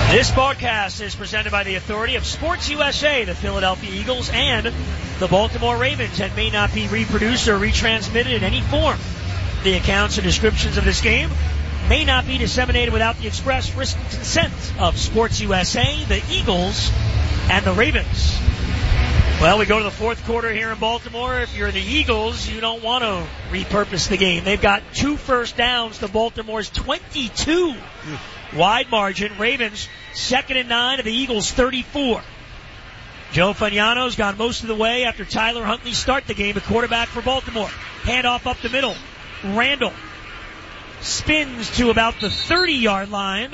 This broadcast is presented by the authority of Sports USA, the Philadelphia Eagles, and the Baltimore Ravens, and may not be reproduced or retransmitted in any form. The accounts or descriptions of this game may not be disseminated without the express written consent of Sports USA, the Eagles, and the Ravens. Well, we go to the fourth quarter here in Baltimore. If you're the Eagles, you don't want to repurpose the game. They've got 2 first downs to Baltimore's 22 wide margin. Ravens 2nd and 9 of the Eagles' 34. Joe Fagnano's gone most of the way after Tyler Huntley start the game, the quarterback for Baltimore. Handoff up the middle. Randall spins to about the 30-yard line.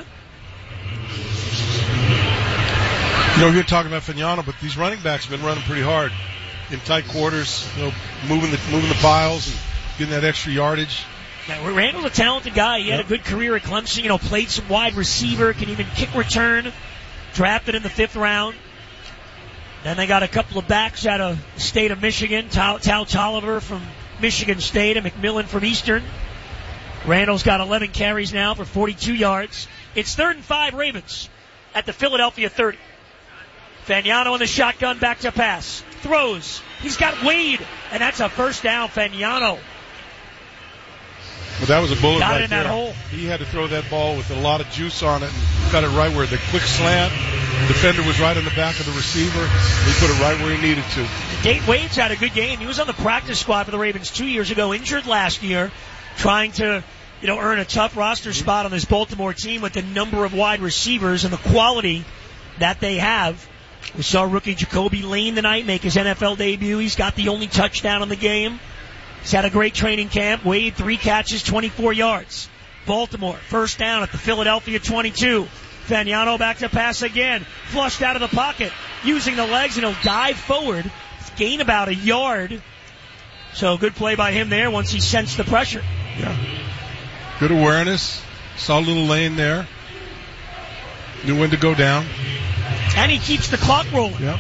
You know, you're talking about Fagnano, but these running backs have been running pretty hard in tight quarters, you know, moving the piles and getting that extra yardage. Now, Randall's a talented guy. He had a good career at Clemson, you know, played some wide receiver, can even kick return, drafted in the 5th round. Then they got a couple of backs out of the state of Michigan, Tal Tolliver from Michigan State and McMillan from Eastern. Randall's got 11 carries now for 42 yards. It's 3rd and 5 Ravens at the Philadelphia 30. Fagnano in the shotgun, back to pass. Throws. He's got Wade, and that's a first down, Fagnano. But that was a bullet got right in there. That hole. He had to throw that ball with a lot of juice on it and cut it right where the quick slant. The defender was right in the back of the receiver. He put it right where he needed to. Dave Wade's had a good game. He was on the practice squad for the Ravens 2 years ago, injured last year, trying to, you know, earn a tough roster spot on this Baltimore team with the number of wide receivers and the quality that they have. We saw rookie Jacoby Lane tonight make his NFL debut. He's got the only touchdown in the game. He's had a great training camp. Wade, 3 catches, 24 yards. Baltimore, first down at the Philadelphia 22. Fagnano back to pass again. Flushed out of the pocket. Using the legs, and he'll dive forward. Gain about a yard. So good play by him there once he sensed the pressure. Yeah. Good awareness. Saw a little lane there. Knew when to go down. And he keeps the clock rolling. Yep.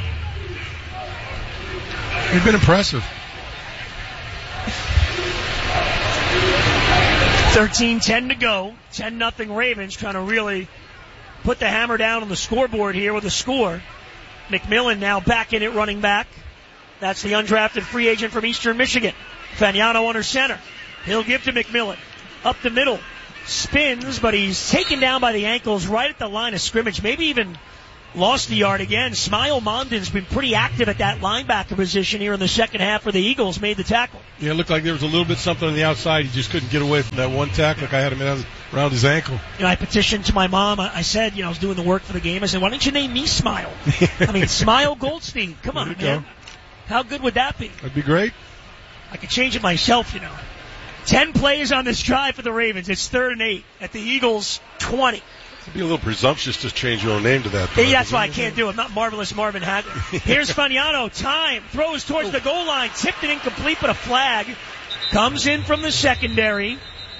He's been impressive. 13-10 to go. 10-0 Ravens trying to really put the hammer down on the scoreboard here with a score. McMillan now back in it, running back. That's the undrafted free agent from Eastern Michigan. Fagnano under center. He'll give to McMillan. Up the middle. Spins, but he's taken down by the ankles right at the line of scrimmage. Maybe even lost the yard again. Smile Mondon's been pretty active at that linebacker position here in the second half for the Eagles. Made the tackle. Yeah, it looked like there was a little bit something on the outside. He just couldn't get away from that one tackle. Like I had him around his ankle. You know, I petitioned to my mom. I said, you know, I was doing the work for the game. I said, why don't you name me Smile? I mean, Smile Goldstein. Come on, man. Go. How good would that be? That'd be great. I could change it myself, you know. 10 plays on this drive for the Ravens. It's 3rd and 8 at the Eagles' 20. It'd be a little presumptuous to change your own name to that. Yeah, that's why I can't do it. I'm not Marvelous Marvin Hagler. Here's Fagnano. Time. Throws towards the goal line. Tipped it incomplete, but a flag comes in from the secondary.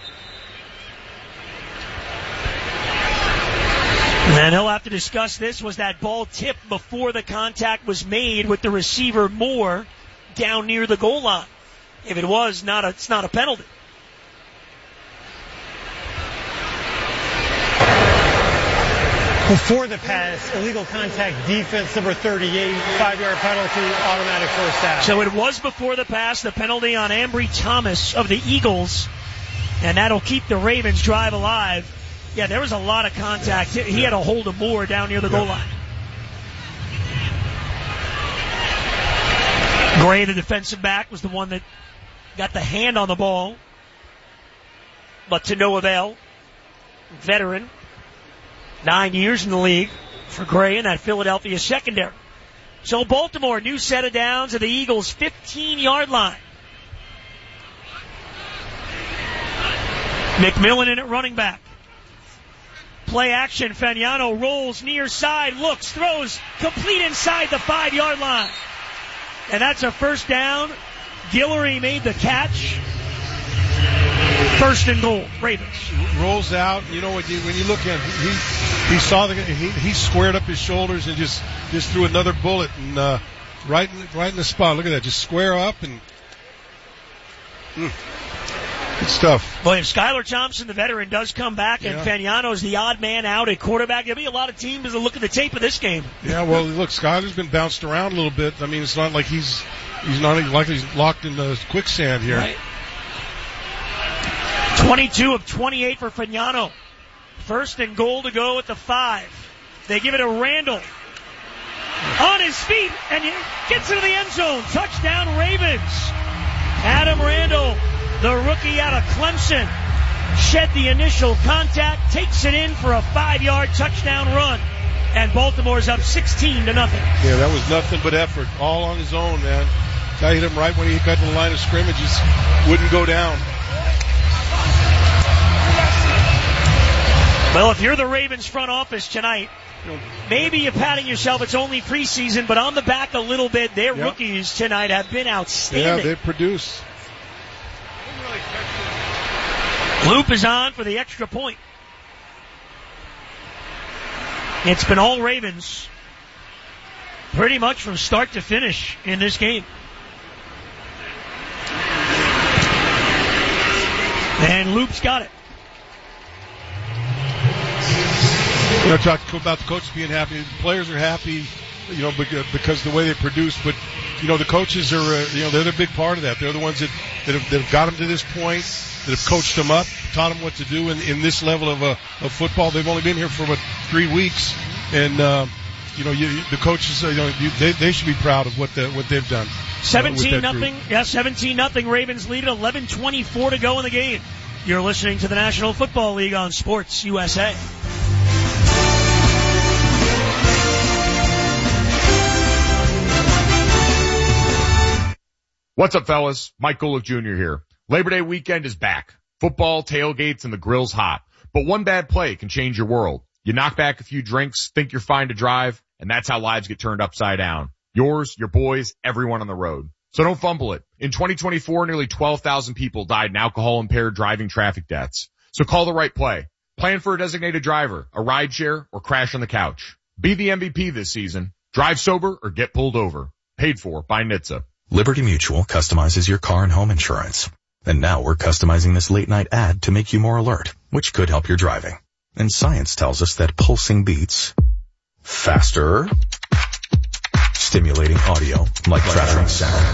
And he'll have to discuss this. Was that ball tipped before the contact was made with the receiver Moore down near the goal line? If it was, it's not a penalty. Before the pass, illegal contact defense, number 38, 5-yard penalty, automatic first down. So it was before the pass, the penalty on Ambry Thomas of the Eagles, and that'll keep the Ravens drive alive. Yeah, there was a lot of contact. He had a hold of Moore down near the goal line. Gray, the defensive back, was the one that got the hand on the ball, but to no avail. Veteran. 9 years in the league for Gray in that Philadelphia secondary. So Baltimore, new set of downs at the Eagles' 15-yard line. McMillan in at running back. Play action. Fagnano rolls near side, looks, throws, complete inside the 5-yard line. And that's a first down. Guillory made the catch. 1st and goal, Ravens. Rolls out. You know, when you look at him, he squared up his shoulders and just threw another bullet and right in the spot. Look at that, just square up and. It's tough. Well, if Skylar Thompson, the veteran, does come back and Fagnano's the odd man out at quarterback, there'll be a lot of teams that look at the tape of this game. Yeah, well, look, Skylar's been bounced around a little bit. I mean, it's not like he's locked in the quicksand here. Right. 22 of 28 for Fagnano. First and goal to go at the 5. They give it to Randall. On his feet, and he gets into the end zone. Touchdown, Ravens. Adam Randall, the rookie out of Clemson, shed the initial contact, takes it in for a 5-yard touchdown run, and Baltimore's up 16-0. Yeah, that was nothing but effort, all on his own, man. Guy hit him right when he got to the line of scrimmage, just wouldn't go down. Well, if you're the Ravens front office tonight, maybe you're patting yourself. It's only preseason, but on the back a little bit. Their rookies tonight have been outstanding. Yeah, they produce. Loop is on for the extra point. It's been all Ravens pretty much from start to finish in this game. And Loop's got it. You know, talk about the coaches being happy. The players are happy, you know, because the way they produce. But, you know, the coaches are, they're the big part of that. They're the ones that have got them to this point, that have coached them up, taught them what to do in this level of football. They've only been here for, 3 weeks. And, the coaches, they should be proud of what they've done. 17-0. Yeah, 17-0. Ravens lead it. 11:24 to go in the game. You're listening to the National Football League on Sports USA. What's up, fellas? Mike Golick Jr. here. Labor Day weekend is back. Football, tailgates, and the grill's hot. But one bad play can change your world. You knock back a few drinks, think you're fine to drive, and that's how lives get turned upside down. Yours, your boys, everyone on the road. So don't fumble it. In 2024, nearly 12,000 people died in alcohol-impaired driving traffic deaths. So call the right play. Plan for a designated driver, a rideshare, or crash on the couch. Be the MVP this season. Drive sober or get pulled over. Paid for by NHTSA. Liberty Mutual customizes your car and home insurance. And now we're customizing this late-night ad to make you more alert, which could help your driving. And science tells us that pulsing beats faster, stimulating audio like traveling sound,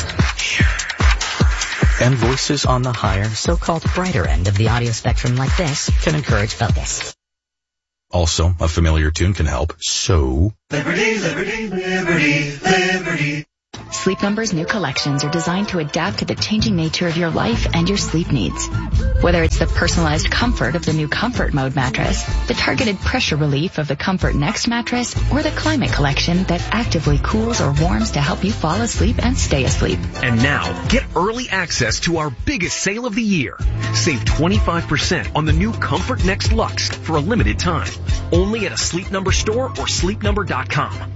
and voices on the higher, so-called brighter end of the audio spectrum like this can encourage focus. Also, a familiar tune can help, so... Liberty, liberty, liberty, liberty. Sleep Number's new collections are designed to adapt to the changing nature of your life and your sleep needs. Whether it's the personalized comfort of the new Comfort Mode mattress, the targeted pressure relief of the Comfort Next mattress, or the Climate Collection that actively cools or warms to help you fall asleep and stay asleep. And now, get early access to our biggest sale of the year. Save 25% on the new Comfort Next Luxe for a limited time. Only at a Sleep Number store or sleepnumber.com.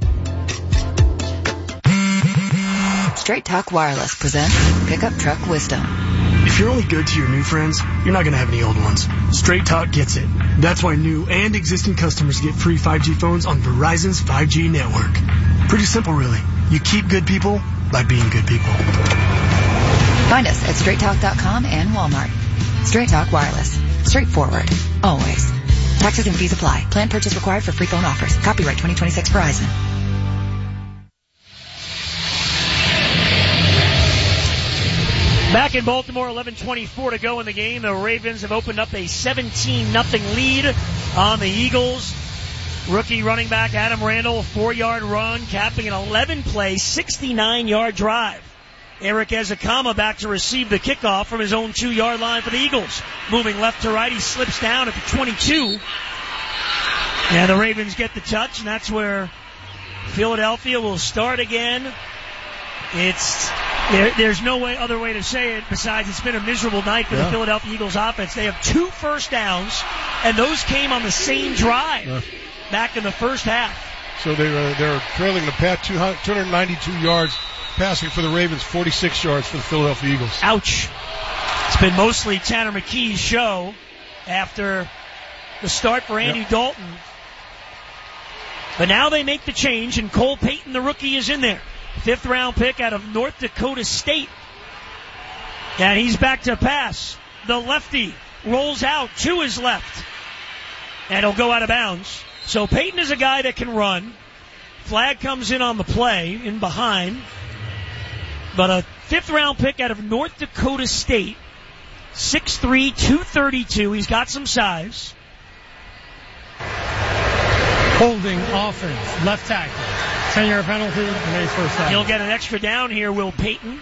Straight Talk Wireless presents Pickup Truck Wisdom. If you're only good to your new friends, you're not going to have any old ones. Straight Talk gets it. That's why new and existing customers get free 5G phones on Verizon's 5G network. Pretty simple, really. You keep good people by being good people. Find us at straighttalk.com and Walmart. Straight Talk Wireless. Straightforward. Always. Taxes and fees apply. Plan purchase required for free phone offers. Copyright 2026 Verizon. Back in Baltimore, 11:24 to go in the game. The Ravens have opened up a 17-0 lead on the Eagles. Rookie running back Adam Randall, 4-yard run, capping an 11-play, 69-yard drive. Eric Ezekama back to receive the kickoff from his own 2-yard line for the Eagles. Moving left to right, he slips down at the 22. And the Ravens get the touch, and that's where Philadelphia will start again. There's no other way to say it besides it's been a miserable night for the Philadelphia Eagles offense. They have 2 first downs, and those came on the same drive back in the first half. So they're trailing the Pat 292 yards, passing for the Ravens, 46 yards for the Philadelphia Eagles. Ouch. It's been mostly Tanner McKee's show after the start for Andy Dalton. But now they make the change, and Cole Payton, the rookie, is in there. 5th-round pick out of North Dakota State. And he's back to pass. the lefty, rolls out to his left, and he'll go out of bounds. So Peyton is a guy that can run. Flag comes in on the play, in behind. But a 5th-round pick out of North Dakota State, 6'3", 232. He's got some size. Holding offense, left tackle. 10-yard penalty, made first down. He'll get an extra down here, Will Payton.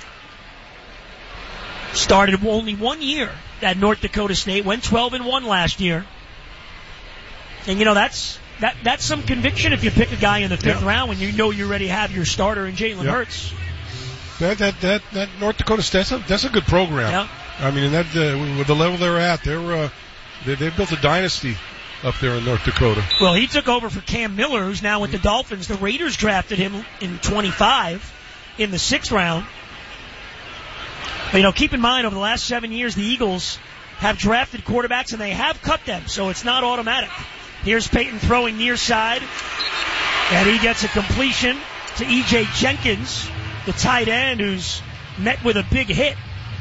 Started only 1 year at North Dakota State, went 12-1 last year. And, that's some conviction if you pick a guy in the 5th round when you know you already have your starter in Jalen Hurts. That North Dakota State, that's a good program. Yeah. I mean, with the level they're at, they've built a dynasty up there in North Dakota. Well, he took over for Cam Miller, who's now with the Dolphins. The Raiders drafted him in 25 in the 6th round. But, keep in mind, over the last 7 years, the Eagles have drafted quarterbacks, and they have cut them, so it's not automatic. Here's Peyton throwing near side, and he gets a completion to E.J. Jenkins, the tight end, who's met with a big hit.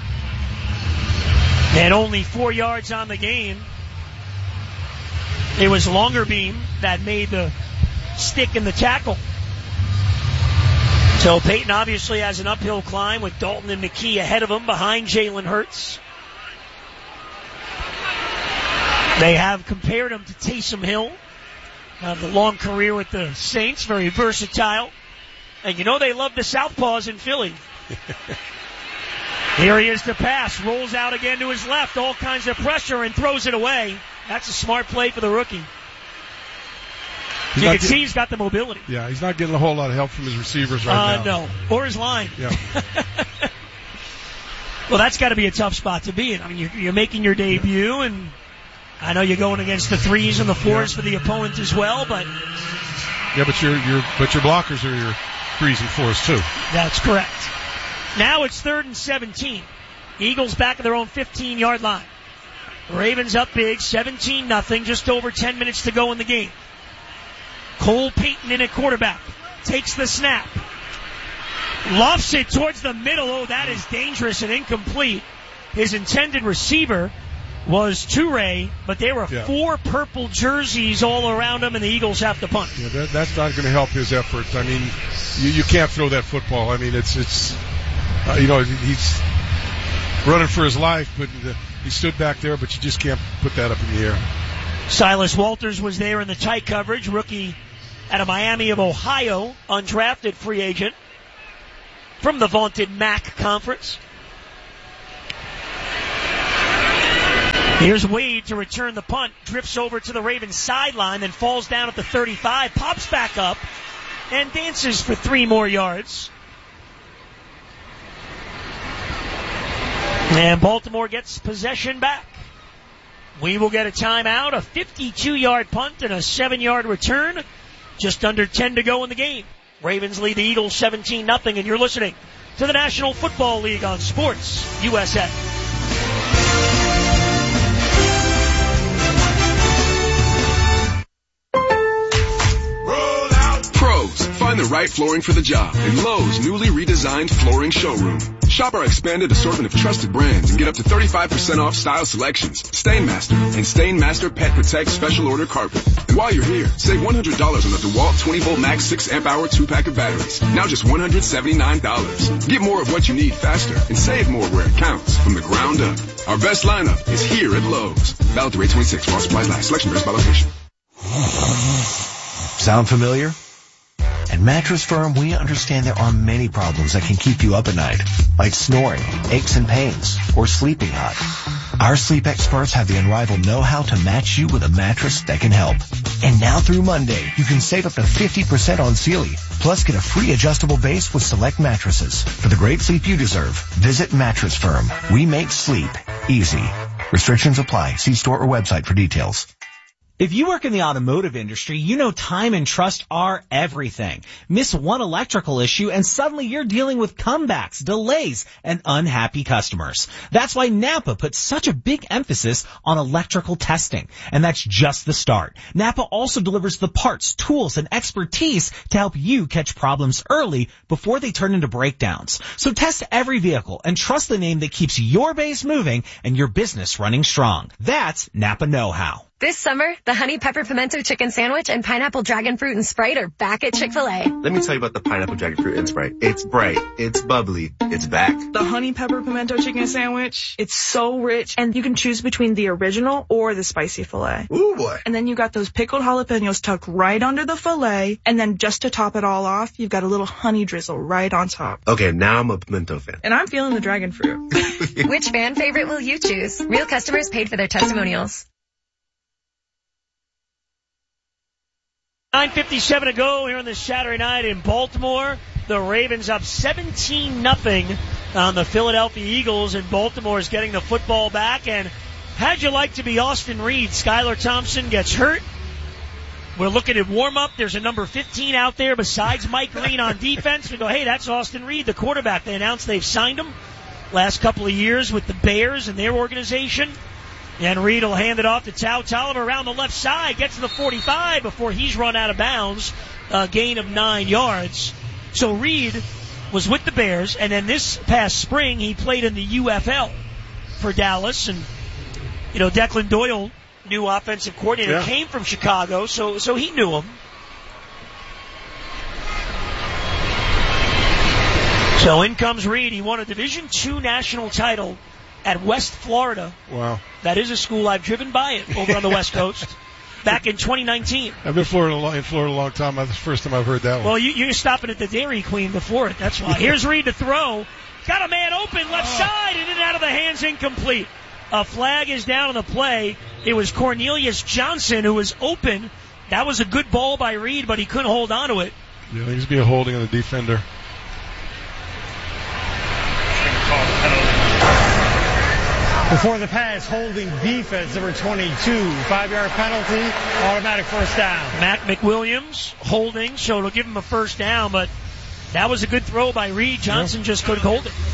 And only 4 yards on the game. It was Longerbeam that made the stick in the tackle. So Peyton obviously has an uphill climb with Dalton and McKee ahead of him behind Jalen Hurts. They have compared him to Taysom Hill. The long career with the Saints, very versatile. And they love the southpaws in Philly. Here he is to pass, rolls out again to his left, all kinds of pressure, and throws it away. That's a smart play for the rookie. You can see he's got the mobility. Yeah, he's not getting a whole lot of help from his receivers right now. No, or his line. Yeah. Well, that's got to be a tough spot to be in. I mean, you're making your debut, and I know you're going against the 3s and the 4s for the opponent as well, but but your blockers are your 3s and 4s too. That's correct. Now it's 3rd and 17. Eagles back at their own 15-yard line. Ravens up big, 17-0, just over 10 minutes to go in the game. Cole Payton in at quarterback. Takes the snap. Lofts it towards the middle. Oh, that is dangerous and incomplete. His intended receiver was Toure, but there were 4 purple jerseys all around him, and the Eagles have to punt. Yeah, that's not going to help his efforts. I mean, you can't throw that football. I mean, it's he's running for his life, but he stood back there, but you just can't put that up in the air. Silas Walters was there in the tight coverage, rookie out of Miami of Ohio, undrafted free agent from the vaunted MAC conference. Here's Wade to return the punt, drifts over to the Ravens sideline, then falls down at the 35, pops back up, and dances for 3 more yards. And Baltimore gets possession back. We will get a timeout, a 52-yard punt, and a 7-yard return. Just under 10 to go in the game. Ravens lead the Eagles 17-0, and you're listening to the National Football League on Sports USA. Pros, find the right flooring for the job in Lowe's newly redesigned flooring showroom. Shop our expanded assortment of trusted brands and get up to 35% off style selections, Stainmaster, and Stainmaster Pet Protect Special Order Carpet. And while you're here, save $100 on the DeWalt 20-volt max 6-amp-hour 2-pack of batteries. Now just $179. Get more of what you need faster and save more where it counts from the ground up. Our best lineup is here at Lowe's. Valid through 8/26 while supplies last. Selection varies by location. Sound familiar? At Mattress Firm, we understand there are many problems that can keep you up at night, like snoring, aches and pains, or sleeping hot. Our sleep experts have the unrivaled know-how to match you with a mattress that can help. And now through Monday, you can save up to 50% on Sealy, plus get a free adjustable base with select mattresses. For the great sleep you deserve, visit Mattress Firm. We make sleep easy. Restrictions apply. See store or website for details. If you work in the automotive industry, you know time and trust are everything. Miss one electrical issue and suddenly you're dealing with comebacks, delays, and unhappy customers. That's why Napa puts such a big emphasis on electrical testing. And that's just the start. Napa also delivers the parts, tools, and expertise to help you catch problems early before they turn into breakdowns. So test every vehicle and trust the name that keeps your base moving and your business running strong. That's Napa Know-How. This summer, the Honey Pepper Pimento Chicken Sandwich and Pineapple Dragon Fruit and Sprite are back at Chick-fil-A. Let me tell you about the Pineapple Dragon Fruit and Sprite. It's bright, it's bubbly, it's back. The Honey Pepper Pimento Chicken Sandwich, it's so rich, and you can choose between the original or the spicy filet. Ooh, boy. And then you got those pickled jalapenos tucked right under the filet, and then just to top it all off, you've got a little honey drizzle right on top. Okay, now I'm a pimento fan. And I'm feeling the dragon fruit. Which fan favorite will you choose? Real customers paid for their testimonials. 9:57 to go here on this Saturday night in Baltimore. The Ravens up 17-0 on the Philadelphia Eagles, and Baltimore is getting the football back. And how'd you like to be Austin Reed? Skylar Thompson gets hurt. We're looking at warm-up. There's a number 15 out there besides Mike Green on defense. We go, hey, that's Austin Reed, the quarterback. They announced they've signed him last couple of years with the Bears and their organization. And Reed will hand it off to Tao Tolliver around the left side, gets to the 45 before he's run out of bounds, a gain of 9 yards. So Reed was with the Bears, and then this past spring he played in the UFL for Dallas. And, you know, Declan Doyle, new offensive coordinator, came from Chicago, so he knew him. So in comes Reed. He won a Division II national title at West Florida. Wow. That is a school I've driven by it over on the West Coast back in 2019. I've been in Florida a long time. That's the first time I've heard that one. Well, you're stopping at the Dairy Queen before it. That's why. Here's Reed to throw. Got a man open left side, and in and out of the hands, incomplete. A flag is down on the play. It was Cornelius Johnson who was open. That was a good ball by Reed, but he couldn't hold on to it. Yeah, I think it's be a holding on the defender. Before the pass, holding defense, number 22. 5-yard penalty, automatic first down. Mac McWilliams holding, so it'll give him a first down, but that was a good throw by Reed. Johnson just couldn't hold it.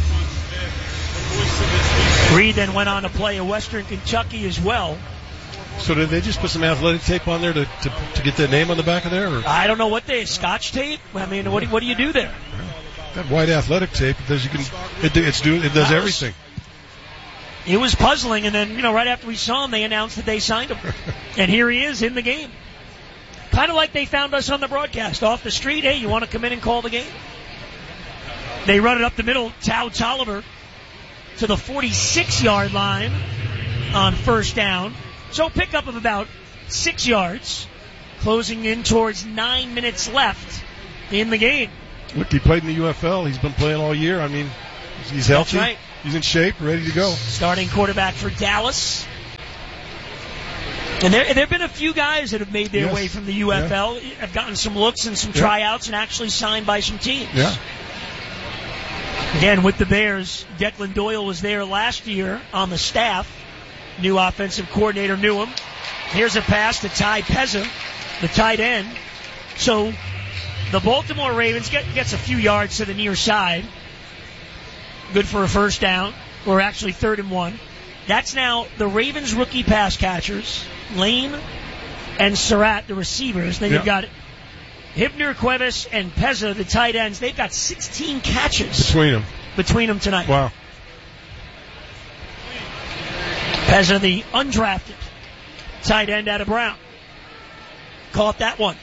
Reed then went on to play at Western Kentucky as well. So did they just put some athletic tape on there to get their name on the back of there? Or? I don't know what Scotch tape? I mean, what do you do there? That white athletic tape, it does everything. It was puzzling, and then, right after we saw him, they announced that they signed him. And here he is in the game. Kind of like they found us on the broadcast, off the street. Hey, you want to come in and call the game? They run it up the middle. Tao Tolliver to the 46-yard line on first down. So pickup of about 6 yards, closing in towards 9 minutes left in the game. Look, he played in the UFL. He's been playing all year. I mean, he's healthy. That's right. He's in shape, ready to go. Starting quarterback for Dallas. And there have been a few guys that have made their way from the UFL, have gotten some looks and some tryouts and actually signed by some teams. Yeah. Again, with the Bears, Declan Doyle was there last year on the staff. New offensive coordinator knew him. Here's a pass to Ty Pezza, the tight end. So the Baltimore Ravens gets a few yards to the near side. Good for a first down, or actually 3rd and 1. That's now the Ravens rookie pass catchers, Lane and Surratt, the receivers. Then you've got Hibner, Cuevas, and Pezza, the tight ends. They've got 16 catches between them tonight. Wow. Pezza, the undrafted tight end out of Brown. Caught that one.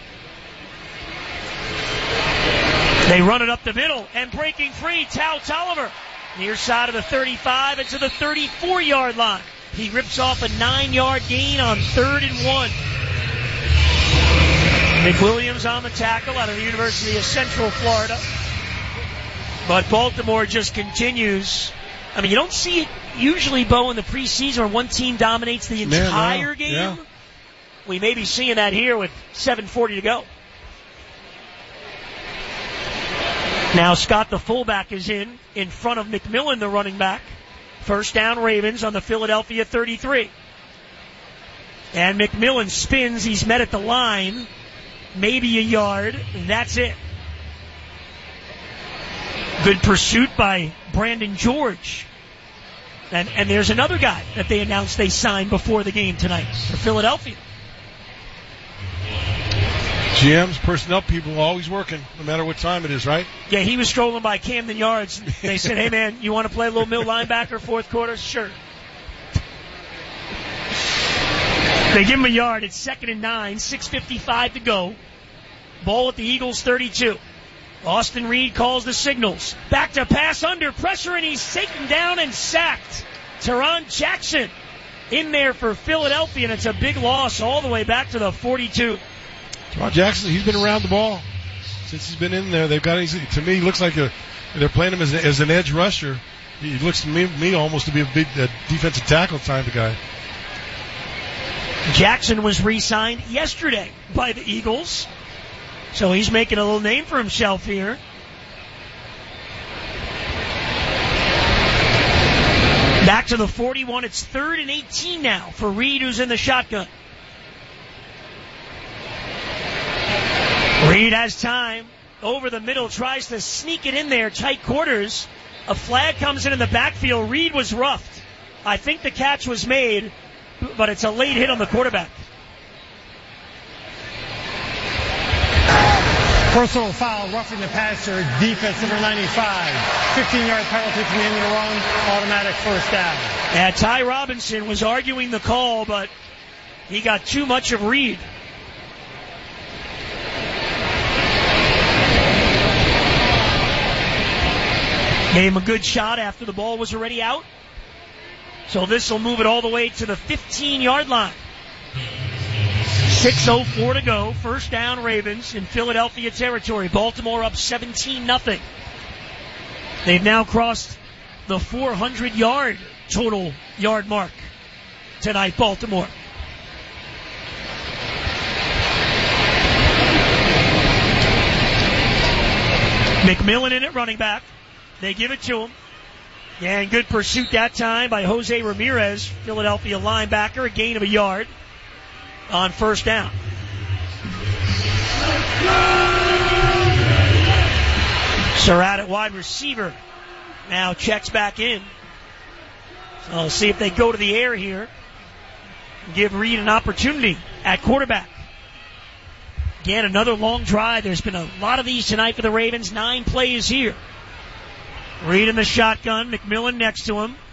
They run it up the middle, and breaking free, Tao Tolliver. Near side of the 35 into the 34-yard line. He rips off a 9-yard gain on 3rd and 1. McWilliams on the tackle out of the University of Central Florida. But Baltimore just continues. I mean, you don't see it usually, Bo, in the preseason where one team dominates the entire game. Yeah. We may be seeing that here with 7:40 to go. Now Scott, the fullback, is in front of McMillan, the running back. First down, Ravens on the Philadelphia 33. And McMillan spins. He's met at the line. Maybe a yard. That's it. Good pursuit by Brandon George. And there's another guy that they announced they signed before the game tonight for Philadelphia. GM's personnel people always working, no matter what time it is, right? Yeah, he was strolling by Camden Yards. They said, hey, man, you want to play a little middle linebacker fourth quarter? Sure. They give him a yard. It's 2nd and 9, 6:55 to go. Ball at the Eagles' 32. Austin Reed calls the signals. Back to pass under pressure, and he's taken down and sacked. Teron Jackson in there for Philadelphia, and it's a big loss all the way back to the 42. Teron Jackson, he's been around the ball since he's been in there. They've got, to me, he looks like they're playing him as an edge rusher. He looks to me almost to be a big defensive tackle type of guy. Jackson was re-signed yesterday by the Eagles, so he's making a little name for himself here. Back to the 41. It's 3rd and 18 now for Reed, who's in the shotgun. Reed has time. Over the middle, tries to sneak it in there. Tight quarters. A flag comes in the backfield. Reed was roughed. I think the catch was made, but it's a late hit on the quarterback. Personal foul, roughing the passer, defense number 95. 15-yard penalty from the end of the run, automatic first down. And Ty Robinson was arguing the call, but he got too much of Reed. Gave him a good shot after the ball was already out. So this will move it all the way to the 15-yard line. 6:04 to go. First down, Ravens in Philadelphia territory. Baltimore up 17-0. They've now crossed the 400-yard total yard mark tonight, Baltimore. McMillan in at running back. They give it to him. And good pursuit that time by Jose Ramirez, Philadelphia linebacker, a gain of a yard on first down. Surratt at wide receiver now checks back in. So we'll see if they go to the air here. Give Reed an opportunity at quarterback. Again, another long drive. There's been a lot of these tonight for the Ravens. 9 plays here. Reed in the shotgun. McMillan next to him.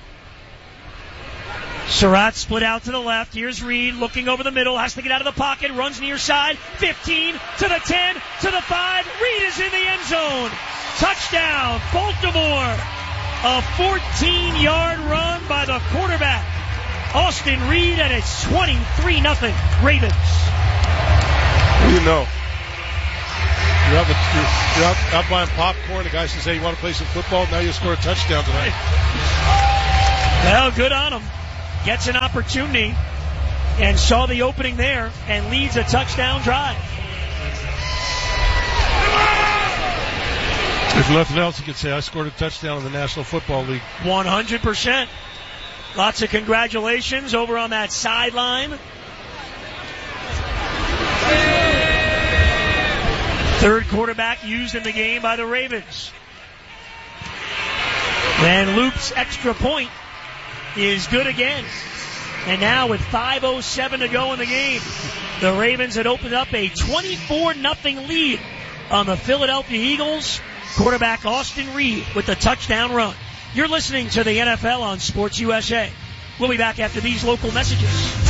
Surratt split out to the left. Here's Reed looking over the middle. Has to get out of the pocket. Runs near side. 15 to the 10 to the 5. Reed is in the end zone. Touchdown, Baltimore. A 14-yard run by the quarterback, Austin Reed, and it's 23-0 Ravens. What do you know? You're out buying popcorn. The guy says, hey, you want to play some football? Now you score a touchdown tonight. Well, good on him. Gets an opportunity and saw the opening there and leads a touchdown drive. If nothing else, you could say I scored a touchdown in the National Football League. 100%. Lots of congratulations over on that sideline. Third quarterback used in the game by the Ravens. And Loop's extra point is good again. And now with 5:07 to go in the game, the Ravens had opened up a 24-0 lead on the Philadelphia Eagles. Quarterback Austin Reed with the touchdown run. You're listening to the NFL on Sports USA. We'll be back after these local messages.